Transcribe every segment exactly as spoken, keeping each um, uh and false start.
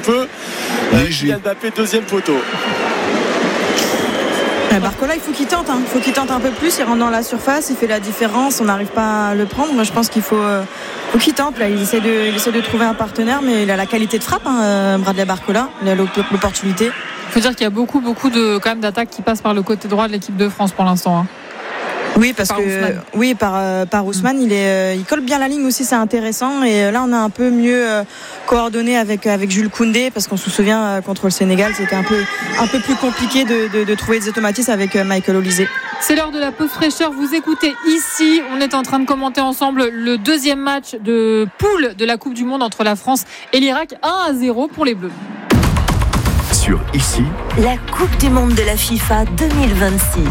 peu. Euh, Kylian Mbappé, deuxième poteau. Barcola, il faut qu'il tente, hein. il faut qu'il tente un peu plus, il rentre dans la surface, il fait la différence, on n'arrive pas à le prendre. Moi, je pense qu'il faut, euh, faut qu'il tente. Là, il essaie de, il essaie de trouver un partenaire, mais il a la qualité de frappe, hein, Bradley Barcola, il a l'opportunité. Il faut dire qu'il y a beaucoup, beaucoup de quand même d'attaques qui passent par le côté droit de l'équipe de France pour l'instant. Hein. Oui, parce par que Ousmane. oui, par euh, par Ousmane, il est, euh, il colle bien la ligne aussi, c'est intéressant. Et euh, là, on a un peu mieux euh, coordonné avec avec Jules Koundé, parce qu'on se souvient euh, contre le Sénégal, c'était un peu un peu plus compliqué de, de, de trouver des automatismes avec euh, Michael Olise. C'est l'heure de la pause fraîcheur. Vous écoutez ici, on est en train de commenter ensemble le deuxième match de poule de la Coupe du Monde entre la France et l'Irak, un à zéro pour les Bleus. Sur ici, la Coupe du Monde de la FIFA deux mille vingt-six.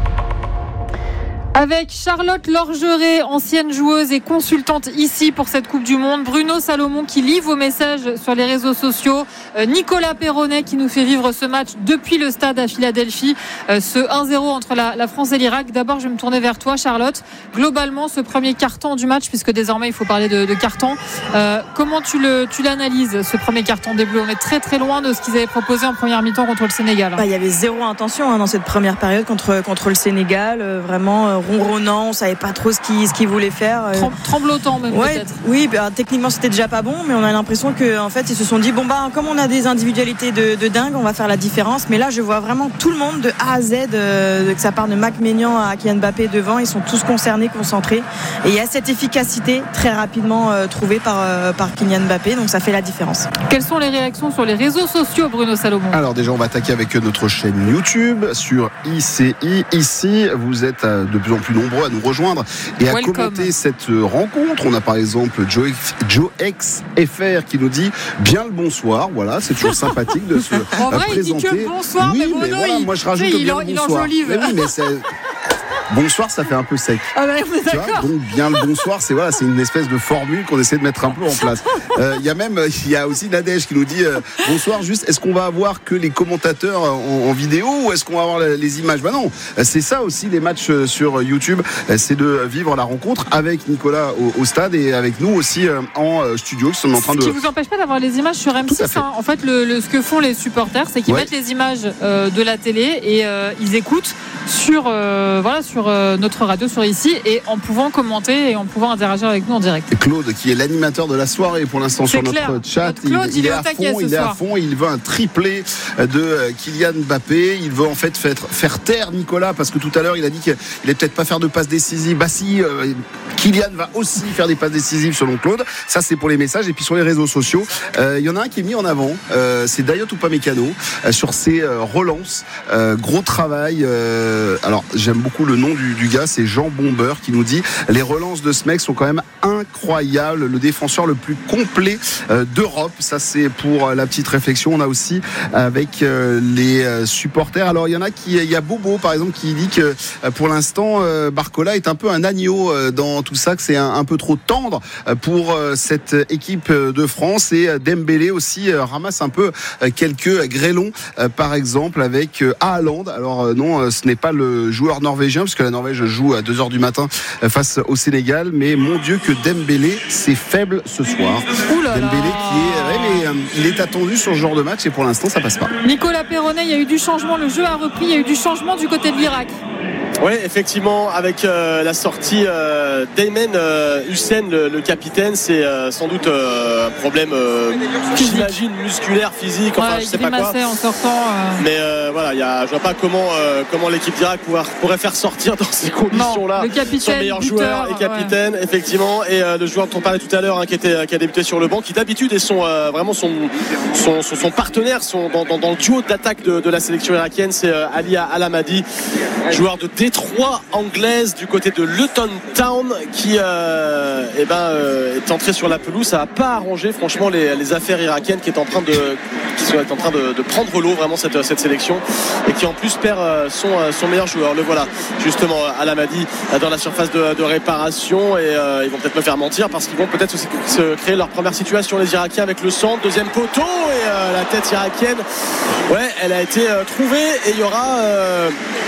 Avec Charlotte Lorgeret, ancienne joueuse et consultante ici pour cette Coupe du Monde, Bruno Salomon qui lit vos messages sur les réseaux sociaux, Nicolas Perronnet qui nous fait vivre ce match depuis le stade à Philadelphie, ce un zéro entre la, la France et l'Irak. D'abord, je vais me tourner vers toi, Charlotte. Globalement, ce premier carton du match, puisque désormais il faut parler de, de carton, euh, comment tu, le, tu l'analyses, ce premier carton des Bleus? On est très très loin de ce qu'ils avaient proposé en première mi-temps contre le Sénégal. Bah, il y avait zéro intention hein, dans cette première période contre, contre le Sénégal, euh, vraiment euh, ronronnant, on savait pas trop ce qu'ils ce qu'ils voulaient faire. Euh... Tremblotant même ouais, peut-être. Oui, bah, techniquement c'était déjà pas bon, mais on a l'impression que en fait ils se sont dit bon bah comme on a des individualités de, de dingue, on va faire la différence. Mais là je vois vraiment tout le monde de A à Z, euh, que ça part de Mac Maignan à Kylian Mbappé devant, ils sont tous concernés, concentrés, et il y a cette efficacité très rapidement euh, trouvée par euh, par Kylian Mbappé, donc ça fait la différence. Quelles sont les réactions sur les réseaux sociaux, Bruno Salomon? Alors déjà on va attaquer avec notre chaîne YouTube sur I C I. Ici vous êtes de plus en plus nombreux à nous rejoindre et à Welcome. commenter cette rencontre. On a par exemple Joe, Joe X F R qui nous dit bien le bonsoir. Voilà, c'est toujours sympathique de se en vrai, présenter. Il dit que bonsoir, oui, mais Bruno, mais voilà, il, moi je rajoute il, bien en, le il bonsoir. enjolive. Mais oui, mais c'est... Bonsoir, ça fait un peu sec. Ah bah, vous êtes d'accord. Donc bien le bonsoir, c'est voilà, c'est une espèce de formule qu'on essaie de mettre un peu en place. Il euh, y a même, il y a aussi Nadège qui nous dit euh, bonsoir. Juste, est-ce qu'on va avoir que les commentateurs en, en vidéo ou est-ce qu'on va avoir les images? Bah non, c'est ça aussi les matchs sur YouTube, c'est de vivre la rencontre avec Nicolas au, au stade et avec nous aussi euh, en studio qui sont en train de. Ce qui vous empêche pas d'avoir les images sur M six. Fait. Hein. En fait, le, le, ce que font les supporters, c'est qu'ils ouais. mettent les images euh, de la télé et euh, ils écoutent sur euh, voilà sur euh, notre radio sur ici et en pouvant commenter et en pouvant interagir avec nous en direct. Et Claude qui est l'animateur de la soirée pour l'instant c'est sur clair. notre chat, notre Claude, il, il, il est, est à fond, il est à fond, il veut un triplé de Kylian Mbappé, il veut en fait faire, faire taire Nicolas parce que tout à l'heure il a dit qu'il allait peut-être pas faire de passes décisives. Bah si, euh, Kylian va aussi faire des passes décisives selon Claude. Ça c'est pour les messages et puis sur les réseaux sociaux, il euh, y en a un qui est mis en avant, euh, c'est Dayot Upamecano euh, sur ses euh, relances, euh, gros travail. Euh, alors j'aime beaucoup le nom du, du gars, c'est Jean Bomber qui nous dit les relances de ce mec sont quand même incroyables, le défenseur le plus complet euh, d'Europe. Ça c'est pour euh, la petite réflexion. On a aussi avec euh, les euh, supporters. Alors il y en a qui, il y a Bobo par exemple qui dit que euh, pour l'instant euh, Barcola est un peu un agneau euh, dans tout ça, que c'est un, un peu trop tendre euh, pour euh, cette équipe de France, et euh, Dembélé aussi euh, ramasse un peu euh, quelques grêlons euh, par exemple avec euh, Haaland. Alors euh, non, euh, ce n'est pas le joueur norvégien puisque la Norvège joue à deux heures du matin euh, face au Sénégal, mais mon Dieu que Dembélé c'est faible ce soir. Oulala. Dembélé qui est, ouais, mais, euh, il est attendu sur ce genre de match et pour l'instant ça passe pas. Nicolas Perronnet, il y a eu du changement, le jeu a repris, il y a eu du changement du côté de l'Irak. Oui, effectivement, avec euh, la sortie euh, d'Aymen euh, Hussein, le, le capitaine, c'est euh, sans doute euh, un problème, euh, j'imagine, musculaire, physique, enfin ouais, je sais pas quoi. En sortant, euh... Mais euh, voilà, y a, je vois pas comment, euh, comment l'équipe d'Irak pourrait, pourrait faire sortir dans ces conditions-là son meilleur buteur, joueur et capitaine, ouais. effectivement, et euh, le joueur dont on parlait tout à l'heure, hein, qui, était, qui a débuté sur le banc, qui d'habitude est son, euh, vraiment son, son, son, son partenaire son, dans, dans, dans le duo d'attaque de, de la sélection irakienne, c'est euh, Ali Al-Hamadi, joueur de Détroit anglaise du côté de Luton Town, qui euh, eh ben, euh, est entré sur la pelouse. Ça n'a pas arrangé franchement les, les affaires irakiennes qui est en train de, qui sont en train de, de prendre l'eau vraiment cette, cette sélection, et qui en plus perd son, son meilleur joueur. Le voilà justement Al-Hamadi dans la surface de, de réparation, et euh, ils vont peut-être me faire mentir parce qu'ils vont peut-être aussi se créer leur première situation, les Irakiens, avec le centre, deuxième poteau, et euh, la tête irakienne, ouais, elle a été euh, trouvée, et il y aura euh,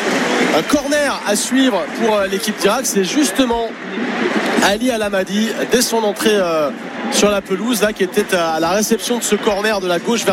un corner à suivre pour l'équipe d'Irak. C'est justement Ali Al-Hamadi dès son entrée euh, sur la pelouse là, qui était à la réception de ce corner de la gauche vers